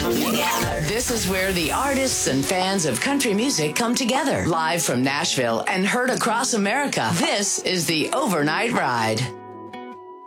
This is where the artists and fans of country music come together. Live from Nashville and heard across America. This is the Overnight Ride.